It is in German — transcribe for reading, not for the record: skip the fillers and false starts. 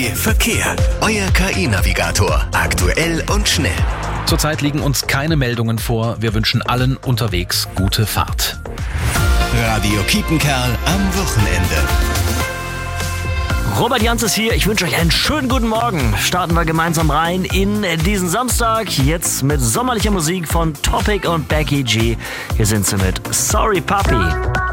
BVG Verkehr. Euer KI-Navigator. Aktuell und schnell. Zurzeit liegen uns keine Meldungen vor. Wir wünschen allen unterwegs gute Fahrt. Radio Kiepenkerl am Wochenende. Robert Jans ist hier. Ich wünsche euch einen schönen guten Morgen. Starten wir gemeinsam rein in diesen Samstag. Jetzt mit sommerlicher Musik von Topic und Becky G. Hier sind sie mit Sorry Puppy.